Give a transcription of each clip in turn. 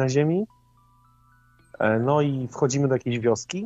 na Ziemi. No i wchodzimy do jakiejś wioski.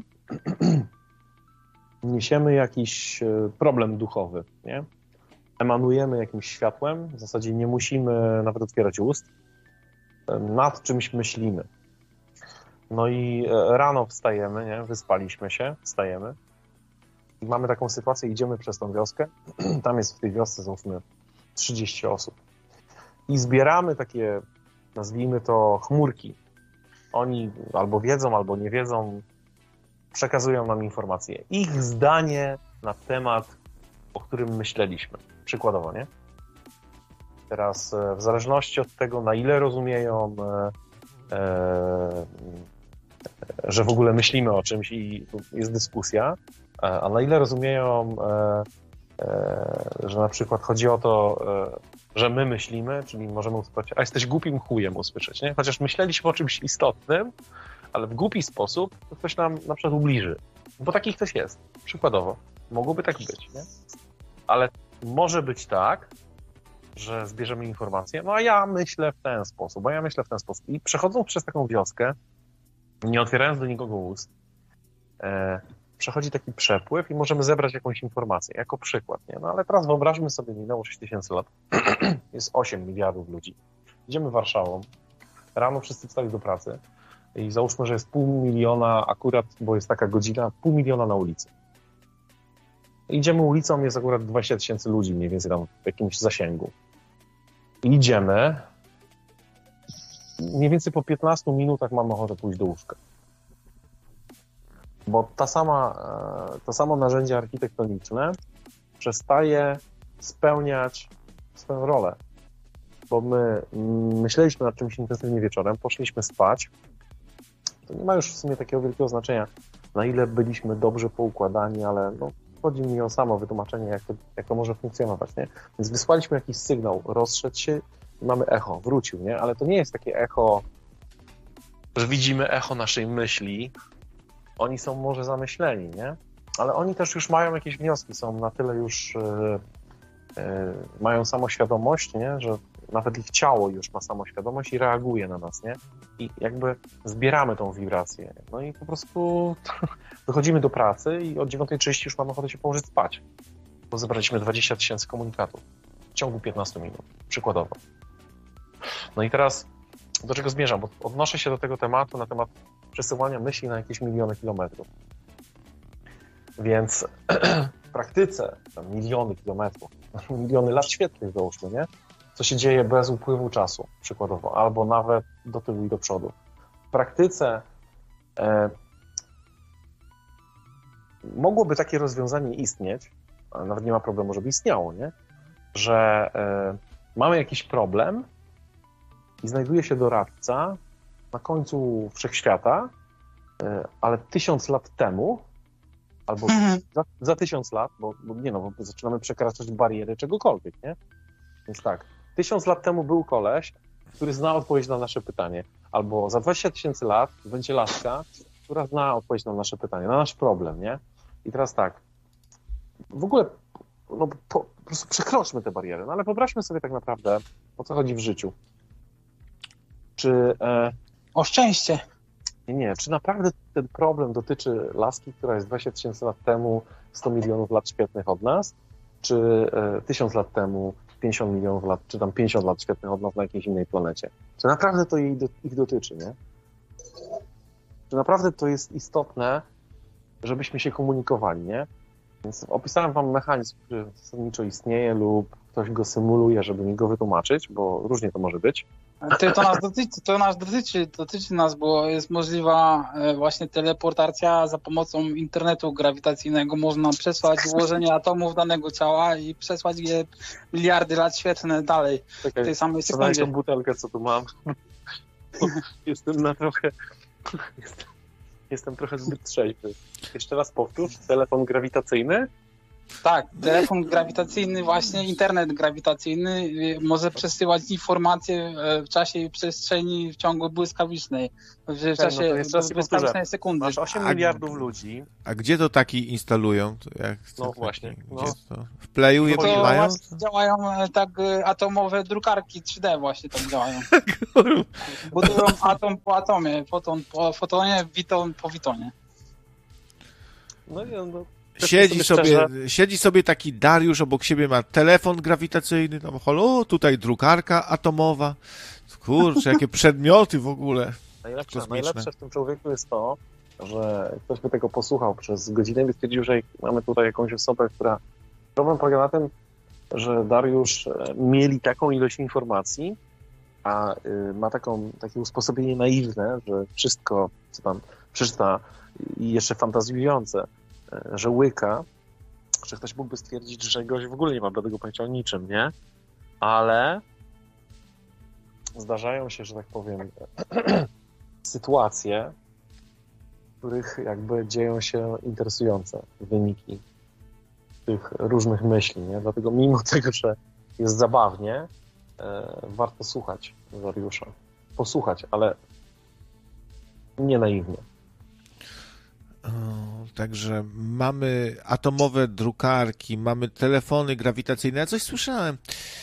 Niesiemy jakiś problem duchowy, nie? Emanujemy jakimś światłem, w zasadzie nie musimy nawet otwierać ust, nad czymś myślimy. No i rano wstajemy, nie? Wyspaliśmy się, wstajemy i mamy taką sytuację, idziemy przez tą wioskę, tam jest w tej wiosce załóżmy 30 osób i zbieramy takie, nazwijmy to, chmurki. Oni albo wiedzą, albo nie wiedzą, przekazują nam informacje. Ich zdanie na temat, o którym myśleliśmy. Przykładowo, nie? Teraz w zależności od tego, na ile rozumieją, że w ogóle myślimy o czymś i jest dyskusja, a na ile rozumieją, że na przykład chodzi o to, że my myślimy, czyli możemy usłyszeć, a jesteś głupim chujem usłyszeć, nie? Chociaż myśleliśmy o czymś istotnym, ale w głupi sposób to ktoś nam na przykład ubliży. Bo taki ktoś jest. Przykładowo. Mogłoby tak być, nie? Ale może być tak, że zbierzemy informacje, no a ja myślę w ten sposób, I przechodząc przez taką wioskę, nie otwierając do nikogo ust, przechodzi taki przepływ i możemy zebrać jakąś informację, jako przykład, nie? No ale teraz wyobraźmy sobie, minęło 6000 lat, jest 8 miliardów ludzi. Idziemy Warszawą, rano wszyscy wstali do pracy i załóżmy, że jest 500 000 akurat, bo jest taka godzina, 500 000 na ulicy. Idziemy ulicą, jest akurat 20 000 ludzi mniej więcej tam w jakimś zasięgu. Idziemy, mniej więcej po 15 minutach mamy ochotę pójść do łóżka. Bo to samo narzędzie architektoniczne przestaje spełniać swoją rolę. Bo my myśleliśmy nad czymś intensywnie wieczorem, poszliśmy spać. To nie ma już w sumie takiego wielkiego znaczenia, na ile byliśmy dobrze poukładani, ale no, chodzi mi o samo wytłumaczenie, jak to może funkcjonować, nie? Więc wysłaliśmy jakiś sygnał, rozszedł się i mamy echo, wrócił, nie? Ale to nie jest takie echo, że widzimy echo naszej myśli. Oni są może zamyśleni, nie? Ale oni też już mają jakieś wnioski, są na tyle już mają samoświadomość, nie? Że nawet ich ciało już ma samoświadomość i reaguje na nas, nie? I jakby zbieramy tą wibrację. No i po prostu wychodzimy do pracy i o 9:30 już mamy ochotę się położyć spać. Bo zebraliśmy 20 000 komunikatów w ciągu 15 minut, przykładowo. No i teraz do czego zmierzam? Bo odnoszę się do tego tematu na temat przesyłania myśli na jakieś miliony kilometrów. Więc w praktyce miliony kilometrów, miliony lat świetlnych załóżmy, nie? Co się dzieje bez upływu czasu, przykładowo, albo nawet do tyłu i do przodu. W praktyce mogłoby takie rozwiązanie istnieć, ale nawet nie ma problemu, żeby istniało, nie? Że mamy jakiś problem i znajduje się doradca na końcu wszechświata, ale 1000 lat temu, albo za 1000 lat, bo zaczynamy przekraczać bariery czegokolwiek, nie? Więc tak, 1000 lat temu był koleś, który zna odpowiedź na nasze pytanie, albo za 20 000 lat będzie laska, która zna odpowiedź na nasze pytanie, na nasz problem, nie? I teraz tak, w ogóle po prostu przekroczmy te bariery, no ale wyobraźmy sobie tak naprawdę, o co chodzi w życiu. Czy... O szczęście. Nie, czy naprawdę ten problem dotyczy laski, która jest 20 000 lat temu, 100 milionów lat świetnych od nas, czy 1000 lat temu, 50 milionów lat, czy tam 50 lat świetnych od nas na jakiejś innej planecie? Czy naprawdę to ich dotyczy, nie? Czy naprawdę to jest istotne, żebyśmy się komunikowali, nie? Więc opisałem wam mechanizm, który zasadniczo istnieje lub ktoś go symuluje, żeby mi go wytłumaczyć, bo różnie to może być. Dotyczy nas, bo jest możliwa właśnie teleportacja za pomocą internetu grawitacyjnego. Można przesłać ułożenie atomów danego ciała i przesłać je miliardy lat świetlne dalej. Czekaj, w tej samej sekundzie. tą butelkę, co tu mam. Jestem trochę zbyt trzeźwy. Jeszcze raz powtórz. Telefon grawitacyjny? Tak, telefon grawitacyjny, właśnie internet grawitacyjny może przesyłać informacje w czasie i przestrzeni w ciągu błyskawicznej. W czasie błyskawicznej sekundy. Masz 8 miliardów ludzi. A gdzie to taki instalują? No właśnie. Gdzie to? W Playu je mają? Działają tak atomowe drukarki 3D właśnie tak działają. Budują atom po atomie, foton po fotonie, witon po witonie. No nie, no. Siedzi sobie taki Dariusz, obok siebie ma telefon grawitacyjny, tam tutaj drukarka atomowa. Kurczę, jakie przedmioty w ogóle. Najlepsze w tym człowieku jest to, że ktoś by tego posłuchał przez godzinę i stwierdził, że mamy tutaj jakąś osobę, która... Problem polega na tym, że Dariusz mieli taką ilość informacji, a ma takie usposobienie naiwne, że wszystko, co tam przeczyta i jeszcze fantazjujące, że łyka, że ktoś mógłby stwierdzić, że gość w ogóle nie ma bladego pojęcia o niczym, nie? Ale zdarzają się, że tak powiem, sytuacje, w których jakby dzieją się interesujące wyniki tych różnych myśli, nie? Dlatego mimo tego, że jest zabawnie, warto słuchać Dariusza. Posłuchać, ale nie naiwnie. Także mamy atomowe drukarki, mamy telefony grawitacyjne. Ja coś słyszałem.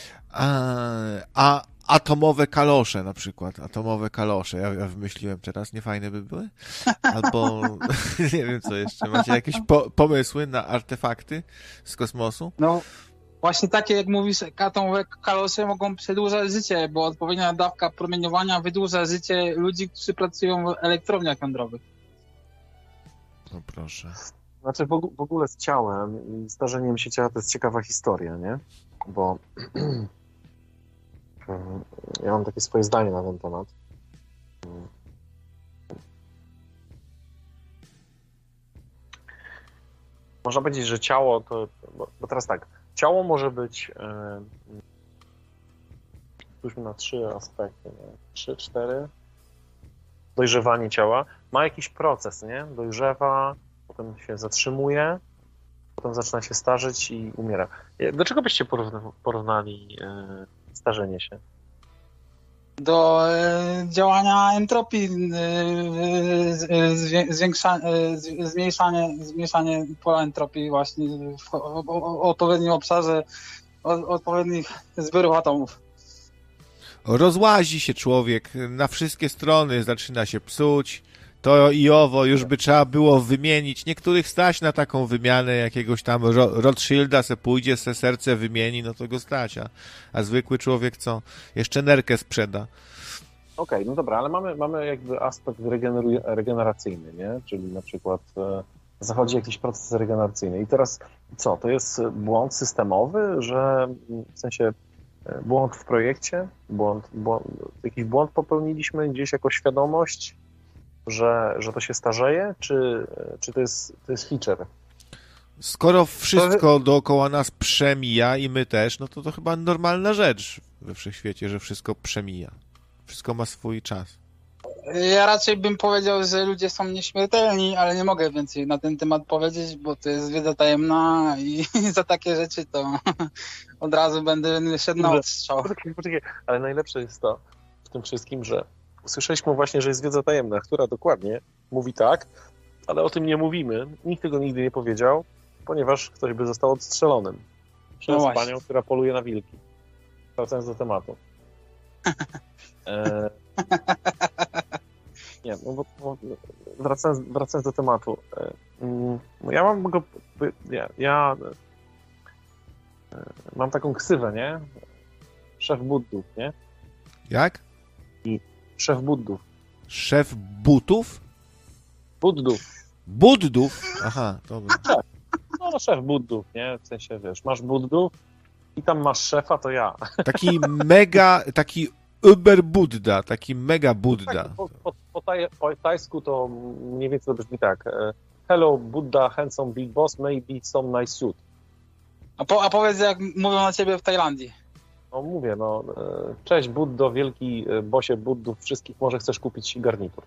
A atomowe kalosze na przykład. Atomowe kalosze. Ja wymyśliłem teraz. Niefajne by były? Albo nie wiem co jeszcze. Macie jakieś pomysły na artefakty z kosmosu? No właśnie takie jak mówisz, atomowe kalosze mogą przedłużać życie, bo odpowiednia dawka promieniowania wydłuża życie ludzi, którzy pracują w elektrowniach jądrowych. No proszę. Znaczy w ogóle z ciałem i starzeniem się ciała to jest ciekawa historia, nie? Bo ja mam takie swoje zdanie na ten temat. Można powiedzieć, że ciało to... Bo teraz tak, ciało może być spójrzmy na 3 aspekty, nie? 3, 4. Dojrzewanie ciała ma jakiś proces, nie? Dojrzewa, potem się zatrzymuje, potem zaczyna się starzeć i umiera. Do czego byście porównali starzenie się? Do działania entropii, zmniejszanie pola entropii właśnie w odpowiednim obszarze odpowiednich zbiorów atomów. Rozłazi się człowiek na wszystkie strony, zaczyna się psuć, to i owo, już by trzeba było wymienić. Niektórych stać na taką wymianę jakiegoś tam Rothschilda, se pójdzie, se serce wymieni, no to go stać, a zwykły człowiek co? Jeszcze nerkę sprzeda. Okej, no dobra, ale mamy jakby aspekt regeneracyjny, nie? Czyli na przykład zachodzi jakiś proces regeneracyjny. I teraz co? To jest błąd systemowy, że w sensie błąd w projekcie, jakiś błąd popełniliśmy gdzieś jako świadomość, że to się starzeje, czy to jest feature? Skoro wszystko dookoła nas przemija i my też, no to chyba normalna rzecz we wszechświecie, że wszystko przemija. Wszystko ma swój czas. Ja raczej bym powiedział, że ludzie są nieśmiertelni, ale nie mogę więcej na ten temat powiedzieć, bo to jest wiedza tajemna i za takie rzeczy to od razu będę szedł na odstrzał. Poczekaj, ale najlepsze jest to w tym wszystkim, że usłyszeliśmy właśnie, że jest wiedza tajemna, która dokładnie mówi tak, ale o tym nie mówimy. Nikt tego nigdy nie powiedział, ponieważ ktoś by został odstrzelonym przez panią, która poluje na wilki. Wracając do tematu. Nie, no bo wracając do tematu. Ja mam taką ksywę, nie? Szef Buddów, nie? Jak? I szef Buddów. Szef butów? Buddów. Buddów? Aha, dobra. Tak. No, szef Buddów, nie? W sensie, wiesz, masz Buddów i tam masz szefa, to ja. Taki Uber Buddha, taki mega Buddha. Po tajsku to mniej więcej to brzmi tak. Hello Buddha, handsome big boss, maybe some nice suit. A powiedz, jak mówią na ciebie w Tajlandii. No mówię, cześć Buddo, wielki bosie Buddów wszystkich, może chcesz kupić garnitur.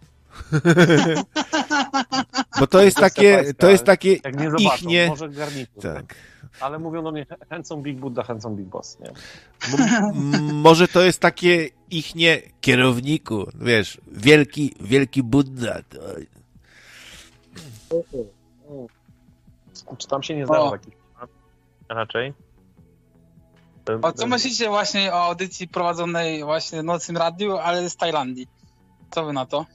Bo to jest takie Jak nie zobaczą, ich nie... może garnitur. Tak. ale mówią do mnie handsome Big Buddha, handsome Big Boss, nie? Może to jest takie ich nie kierowniku, wiesz, wielki Buddha. Czy tam się nie zdarza O. takich raczej? A co myślicie właśnie o audycji prowadzonej właśnie w Nocnym Radiu, ale z Tajlandii? Co wy na to?